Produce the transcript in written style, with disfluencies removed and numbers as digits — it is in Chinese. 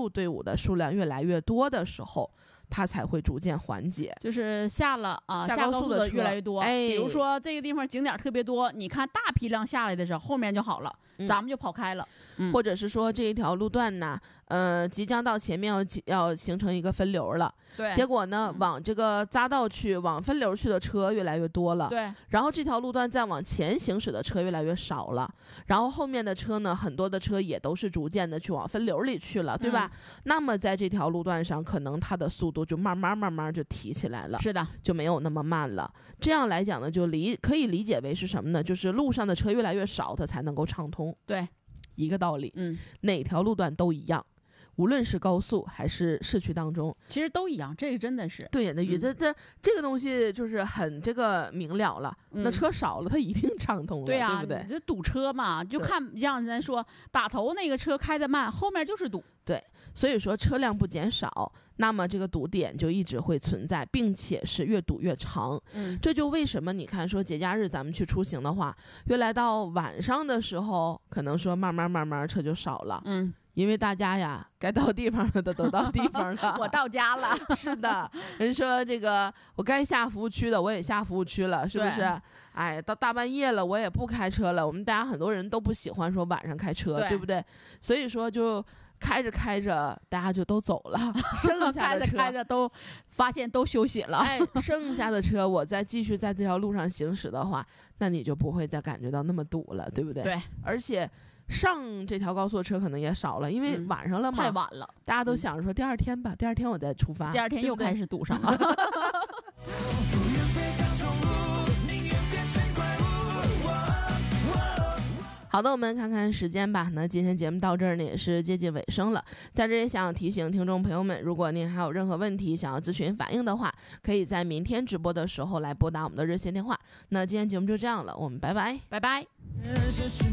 路队伍的数量越来越多的时候，它才会逐渐缓解。 就是下高速的越来越多，比如说这个地方景点特别多，你看大批量下来的时候，后面就好了，咱们就跑开了。 或者是说这一条路段呢，即将到前面要形成一个分流了， 对， 结果呢，往这个匝道去、往分流去的车越来越多了， 对， 然后这条路段再往前行驶的车越来越少了，然后后面的车呢，很多的车也都是逐渐的去往分流里去了，对吧？那么在这条路段上，可能它的速度就慢慢就提起来了， 是的， 就没有那么慢了。这样来讲呢，就可以理解为是什么呢？就是路上的车越来越少，它才能够畅通。 对， 一个道理。哪条路段都一样，无论是高速还是市区当中， 其实都一样。这个真的是对，那这个东西就是很这个明了了。那车少了，它一定畅通了， 对对不对？ 你这堵车嘛，就看让人说打头那个车开得慢，后面就是堵。 对，所以说车辆不减少，那么这个堵点就一直会存在，并且是越堵越长。这就为什么你看说节假日咱们去出行的话，越来到晚上的时候，可能说慢慢车就少了。因为大家呀，该到地方了的都到地方了， 我到家了。 是的，人说这个我该下服务区的我也下服务区了，是不是？哎，到大半夜了我也不开车了。我们大家很多人都不喜欢说晚上开车， 对不对？所以说就开着大家就都走了，剩下的车开着都发现都休息了。 剩下的车我再继续在这条路上行驶的话，那你就不会再感觉到那么堵了，对不对？ 对， 而且上这条高速的车可能也少了，因为晚上了嘛， 太晚了， 大家都想着说第二天吧，第二天我再出发， 第二天又开始堵上了。 好的，我们看看时间吧。那今天节目到这儿呢，也是接近尾声了。在这里想要提醒听众朋友们，如果您还有任何问题想要咨询反映的话，可以在明天直播的时候来拨打我们的热线电话。那今天节目就这样了，我们拜拜， 拜拜。